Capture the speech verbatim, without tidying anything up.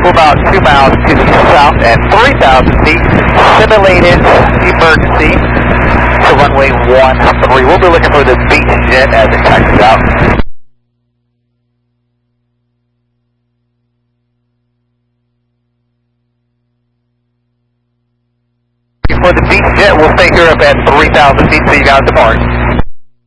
We're about two miles to the south at three thousand feet. Simulated emergency to runway one three. We'll be looking for the Beechjet as it taxis out. For the Beechjet, we'll stay here up at three thousand feet so you guys depart.